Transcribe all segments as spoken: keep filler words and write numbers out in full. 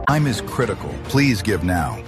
Time is critical. Please give now.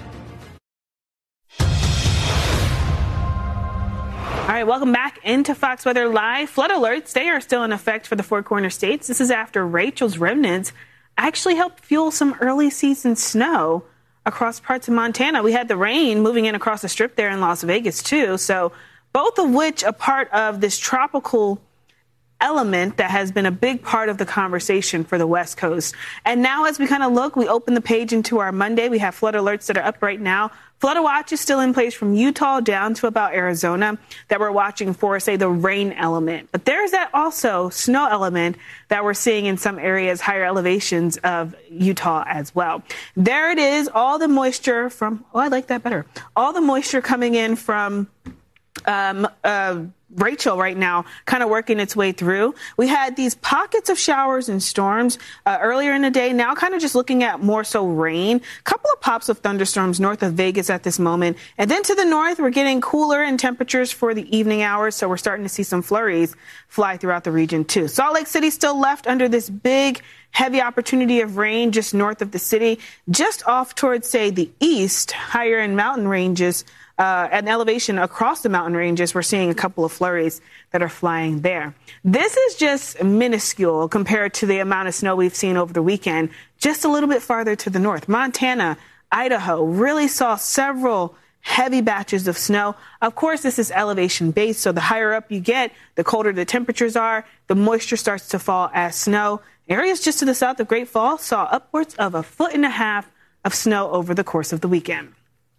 All right, welcome back into Fox Weather Live. Flood alerts, they are still in effect for the Four Corner states. This is after Rachel's remnants actually helped fuel some early season snow across parts of Montana. We had the rain moving in across the strip there in Las Vegas, too. So both of which a part of this tropical element that has been a big part of the conversation for the West Coast. And now as we kind of look, we open the page into our Monday. We have flood alerts that are up right now. Flood watch is still in place from Utah down to about Arizona that we're watching for, say, the rain element. But there's that also snow element that we're seeing in some areas, higher elevations of Utah as well. There it is, all the moisture from, oh, I like that better. All the moisture coming in from um, uh, Rachel right now, kind of working its way through. We had these pockets of showers and storms uh, earlier in the day. Now kind of just looking at more so rain. A couple of pops of thunderstorms north of Vegas at this moment. And then to the north, we're getting cooler in temperatures for the evening hours. So we're starting to see some flurries fly throughout the region, too. Salt Lake City still left under this big, heavy opportunity of rain just north of the city, just off towards, say, the east, higher in mountain ranges. Uh, an elevation across the mountain ranges, we're seeing a couple of flurries that are flying there. This is just minuscule compared to the amount of snow we've seen over the weekend, just a little bit farther to the north. Montana, Idaho really saw several heavy batches of snow. Of course, this is elevation based, so the higher up you get, the colder the temperatures are, the moisture starts to fall as snow. Areas just to the south of Great Falls saw upwards of a foot and a half of snow over the course of the weekend.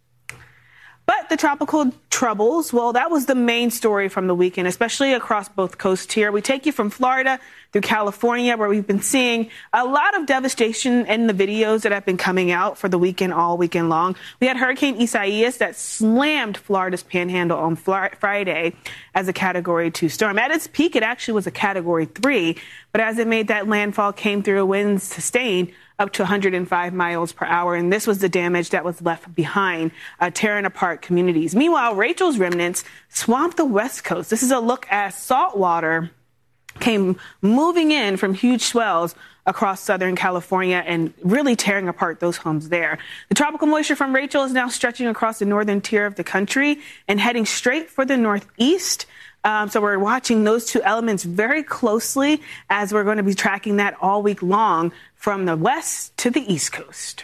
But the tropical troubles, well, that was the main story from the weekend, especially across both coasts here. We take you from Florida through California, where we've been seeing a lot of devastation in the videos that have been coming out for the weekend, all weekend long. We had Hurricane Isaias that slammed Florida's panhandle on Friday as a Category two storm. At its peak, it actually was a Category three, but as it made that landfall, came through winds sustained up to one hundred five miles per hour. And this was the damage that was left behind, uh, tearing apart communities. Meanwhile, Rachel's remnants swamped the West Coast. This is a look at salt water came moving in from huge swells across Southern California and really tearing apart those homes there. The tropical moisture from Rachel is now stretching across the northern tier of the country and heading straight for the northeast. Um, so we're watching those two elements very closely as we're going to be tracking that all week long from the west to the east coast.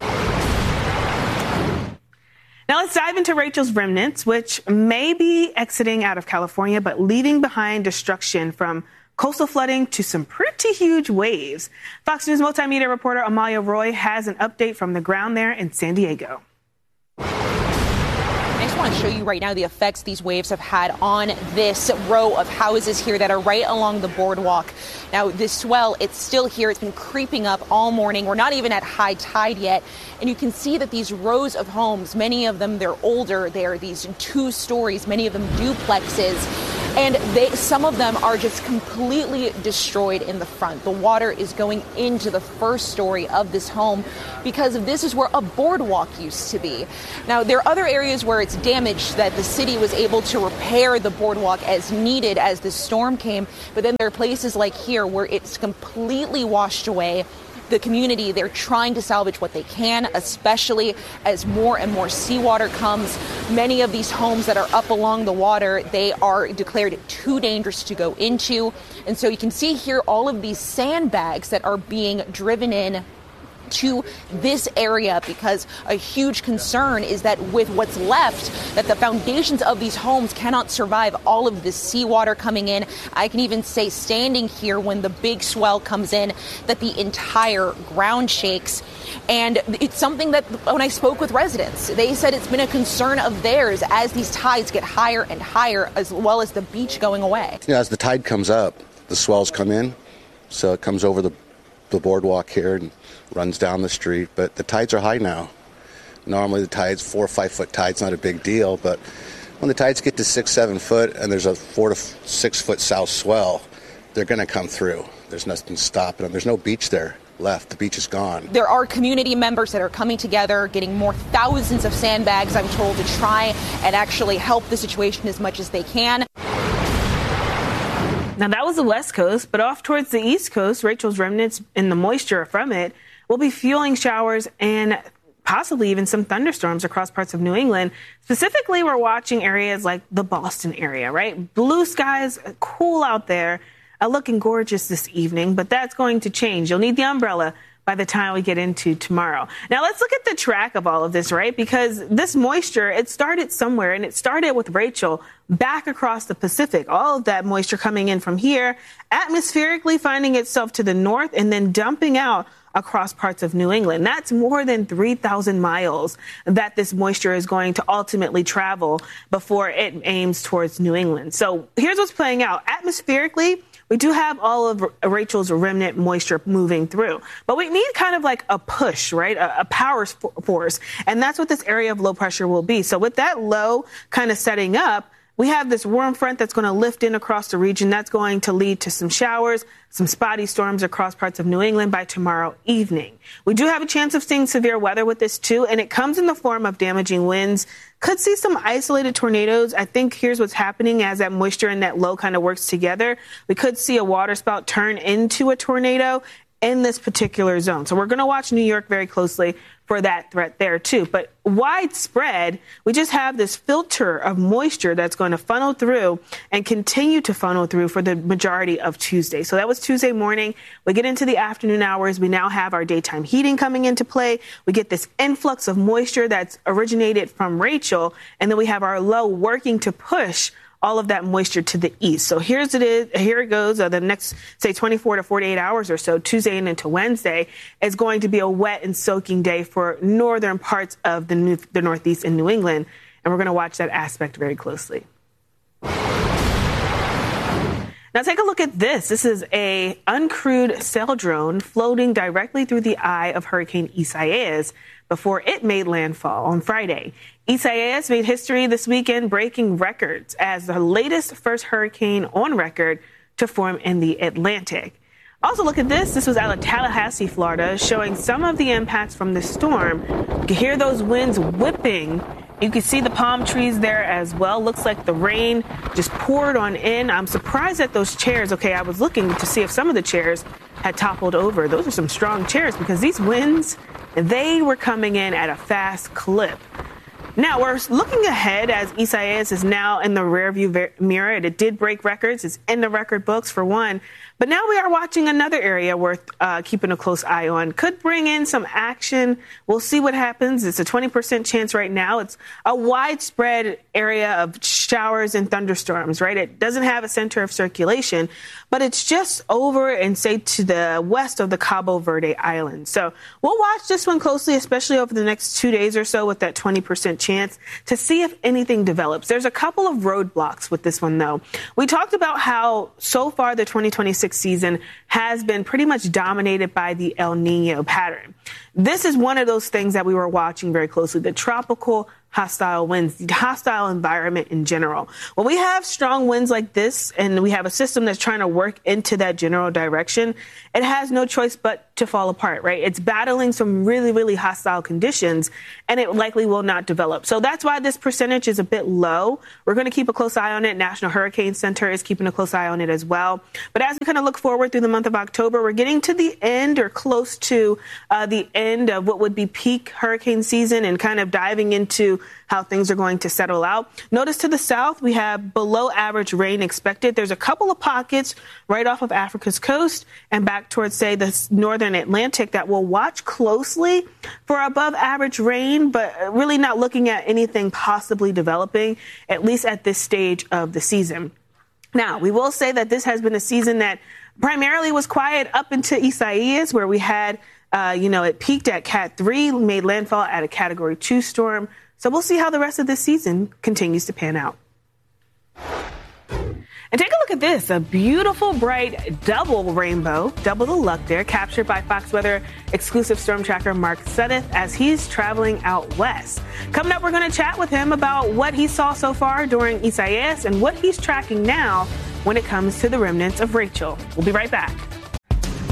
Now let's dive into Rachel's remnants, which may be exiting out of California, but leaving behind destruction from coastal flooding to some pretty huge waves. Fox News multimedia reporter Amalia Roy has an update from the ground there in San Diego. I just want to show you right now the effects these waves have had on this row of houses here that are right along the boardwalk. Now, this swell, it's still here. It's been creeping up all morning. We're not even at high tide yet. And you can see that these rows of homes, many of them, they're older. They're these two stories, many of them duplexes. And they, some of them are just completely destroyed in the front. The water is going into the first story of this home because this is where a boardwalk used to be. Now, there are other areas where it's damaged that the city was able to repair the boardwalk as needed as the storm came. But then there are places like here where it's completely washed away. The community, they're trying to salvage what they can, especially as more and more seawater comes. Many of these homes that are up along the water, they are declared too dangerous to go into. And so you can see here all of these sandbags that are being driven in to this area because a huge concern is that with what's left, that the foundations of these homes cannot survive all of this seawater coming in. I can even say standing here when the big swell comes in that the entire ground shakes. And it's something that when I spoke with residents, they said it's been a concern of theirs as these tides get higher and higher, as well as the beach going away. Yeah, as the tide comes up, the swells come in. So it comes over the, the boardwalk here and runs down the street, but the tides are high now. Normally the tides, four or five foot tide's not a big deal, but when the tides get to six, seven foot and there's a four to six foot south swell, they're going to come through. There's nothing stopping them. There's no beach there left. The beach is gone. There are community members that are coming together, getting more thousands of sandbags, I'm told, to try and actually help the situation as much as they can. Now, that was the West Coast, but off towards the East Coast, Rachel's remnants and the moisture from it will be fueling showers and possibly even some thunderstorms across parts of New England. Specifically, we're watching areas like the Boston area, right? Blue skies, cool out there, uh, looking gorgeous this evening, but that's going to change. You'll need the umbrella by the time we get into tomorrow. Now, let's look at the track of all of this, right? Because this moisture, it started somewhere, and it started with Rachel back across the Pacific. All of that moisture coming in from here, atmospherically finding itself to the north and then dumping out across parts of New England. That's more than three thousand miles that this moisture is going to ultimately travel before it aims towards New England. So here's what's playing out. Atmospherically, we do have all of Rachel's remnant moisture moving through, but we need kind of like a push, right? A, a power force. And that's what this area of low pressure will be. So with that low kind of setting up, we have this warm front that's going to lift in across the region. That's going to lead to some showers, some spotty storms across parts of New England by tomorrow evening. We do have a chance of seeing severe weather with this too, and it comes in the form of damaging winds. Could see some isolated tornadoes. I think here's what's happening as that moisture and that low kind of works together. We could see a waterspout turn into a tornado in this particular zone. So we're going to watch New York very closely for that threat there too. But widespread, we just have this filter of moisture that's going to funnel through and continue to funnel through for the majority of Tuesday. So that was Tuesday morning. We get into the afternoon hours. We now have our daytime heating coming into play. We get this influx of moisture that's originated from Rachel. And then we have our low working to push all of that moisture to the east. So here's it is. Here it goes. Uh, the next, say, twenty-four to forty-eight hours or so, Tuesday and into Wednesday, is going to be a wet and soaking day for northern parts of the, new, the Northeast and New England. And we're going to watch that aspect very closely. Now take a look at this. This is a uncrewed sail drone floating directly through the eye of Hurricane Isaias before it made landfall on Friday. Isaias made history this weekend, breaking records as the latest first hurricane on record to form in the Atlantic. Also, look at this. This was out of Tallahassee, Florida, showing some of the impacts from the storm. You can hear those winds whipping. You can see the palm trees there as well. Looks like the rain just poured on in. I'm surprised at those chairs. Okay, I was looking to see if some of the chairs had toppled over. Those are some strong chairs because these winds, they were coming in at a fast clip. Now, we're looking ahead as Isaias is now in the rearview mirror. It did break records. It's in the record books, for one. But now we are watching another area worth uh, keeping a close eye on. Could bring in some action. We'll see what happens. It's a twenty percent chance right now. It's a widespread area of showers and thunderstorms, right? It doesn't have a center of circulation, but it's just over and say to the west of the Cabo Verde Islands. So we'll watch this one closely, especially over the next two days or so with that twenty percent chance to see if anything develops. There's a couple of roadblocks with this one, though. We talked about how so far the twenty twenty-six season has been pretty much dominated by the El Nino pattern. This is one of those things that we were watching very closely, the tropical hostile winds, the hostile environment in general. When we have strong winds like this and we have a system that's trying to work into that general direction, it has no choice but to fall apart, right? It's battling some really, really hostile conditions, and it likely will not develop. So that's why this percentage is a bit low. We're going to keep a close eye on it. National Hurricane Center is keeping a close eye on it as well. But as we kind of look forward through the month of October, we're getting to the end or close to uh, the end of what would be peak hurricane season and kind of diving into how things are going to settle out. Notice to the south, we have below average rain expected. There's a couple of pockets right off of Africa's coast and back towards, say, the northern Atlantic that we'll watch closely for above average rain, but really not looking at anything possibly developing, at least at this stage of the season. Now, we will say that this has been a season that primarily was quiet up into Isaias, where we had, uh, you know, it peaked at Cat three, made landfall at a Category two storm. So we'll see how the rest of this season continues to pan out. And take a look at this, a beautiful, bright double rainbow, double the luck there, captured by Fox Weather exclusive storm tracker Mark Sudduth as he's traveling out west. Coming up, we're going to chat with him about what he saw so far during Isaias and what he's tracking now when it comes to the remnants of Rachel. We'll be right back.